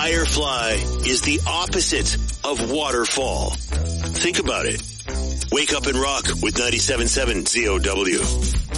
Firefly is the opposite of waterfall. Think about it. Wake up and rock with 97.7 ZOW.